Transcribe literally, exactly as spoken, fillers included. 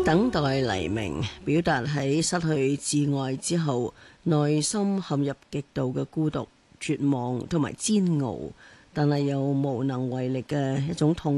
等待黎明，表達喺失去摯愛之後，內心陷入極度嘅孤獨、絕望同埋煎熬，但係又無能為力嘅一種痛。